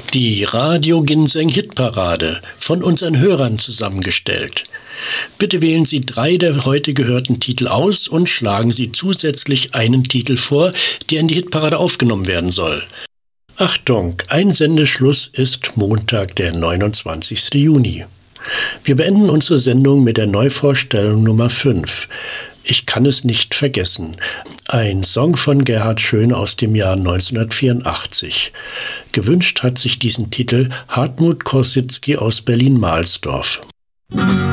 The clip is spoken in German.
Die Radio Ginseng Hitparade, von unseren Hörern zusammengestellt. Bitte wählen Sie 3 der heute gehörten Titel aus und schlagen Sie zusätzlich einen Titel vor, der in die Hitparade aufgenommen werden soll. Achtung, Einsendeschluss ist Montag, der 29. Juni. Wir beenden unsere Sendung mit der Neuvorstellung Nummer 5. Ich kann es nicht vergessen. Ein Song von Gerhard Schön aus dem Jahr 1984. Gewünscht hat sich diesen Titel Hartmut Korsitzky aus Berlin-Mahlsdorf.